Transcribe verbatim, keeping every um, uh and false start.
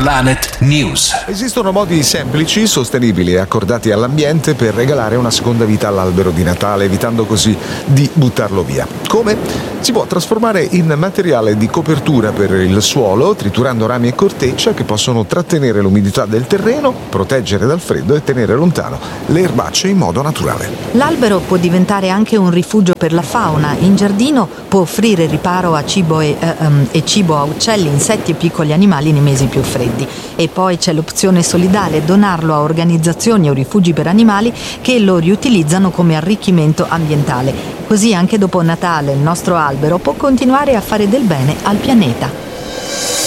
Planet News. Esistono modi semplici, sostenibili e accordati all'ambiente per regalare una seconda vita all'albero di Natale, evitando così di buttarlo via. Come? Si può trasformare in materiale di copertura per il suolo, triturando rami e corteccia che possono trattenere l'umidità del terreno, proteggere dal freddo e tenere lontano le erbacce in modo naturale. L'albero può diventare anche un rifugio per la fauna. In giardino può offrire riparo a cibo e, eh, um, e cibo a uccelli, insetti e piccoli animali nei mesi più freddi. E poi c'è l'opzione solidale, donarlo a organizzazioni o rifugi per animali che lo riutilizzano come arricchimento ambientale. Così anche dopo Natale il nostro albero può continuare a fare del bene al pianeta.